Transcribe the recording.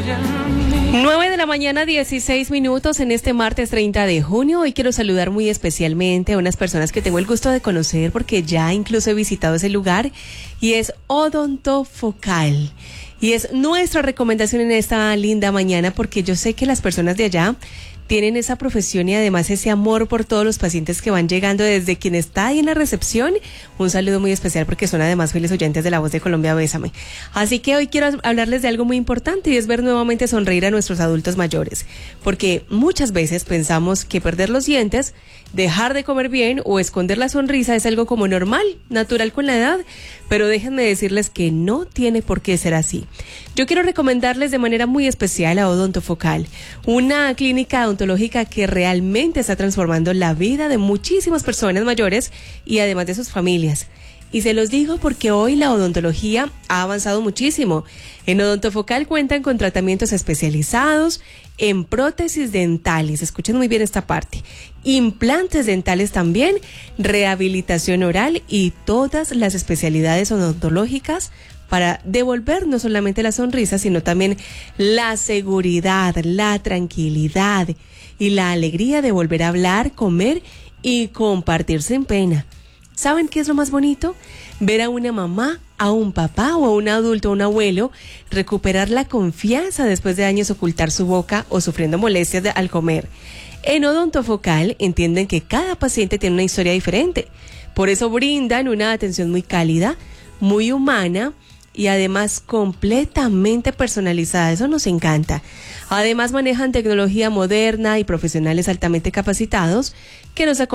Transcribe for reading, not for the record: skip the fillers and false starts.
9 de la mañana, 16 minutos en este martes 30 de junio. Hoy quiero saludar muy especialmente a unas personas que tengo el gusto de conocer porque ya incluso he visitado ese lugar y es Odontofocal. Y es nuestra recomendación en esta linda mañana porque yo sé que las personas de allá tienen esa profesión y además ese amor por todos los pacientes que van llegando, desde quien está ahí en la recepción. Un saludo muy especial porque son además fieles oyentes de La Voz de Colombia, Bésame. Así que hoy quiero hablarles de algo muy importante y es ver nuevamente sonreír a nuestros adultos mayores, porque muchas veces pensamos que perder los dientes, dejar de comer bien o esconder la sonrisa es algo como normal, natural con la edad, pero déjenme decirles que no tiene por qué ser así. Yo quiero recomendarles de manera muy especial a Odontofocal, una clínica odontológica que realmente está transformando la vida de muchísimas personas mayores y además de sus familias. Y se los digo porque hoy la odontología ha avanzado muchísimo. En Odontofocal cuentan con tratamientos especializados en prótesis dentales, escuchen muy bien esta parte, implantes dentales también, rehabilitación oral y todas las especialidades odontológicas para devolver no solamente la sonrisa, sino también la seguridad, la tranquilidad y la alegría de volver a hablar, comer y compartir sin pena. ¿Saben qué es lo más bonito? Ver a una mamá, a un papá o a un adulto, a un abuelo, recuperar la confianza después de años ocultar su boca o sufriendo molestias al comer. En Odontofocal entienden que cada paciente tiene una historia diferente. Por eso brindan una atención muy cálida, muy humana y además completamente personalizada. Eso nos encanta. Además manejan tecnología moderna y profesionales altamente capacitados que nos acompañan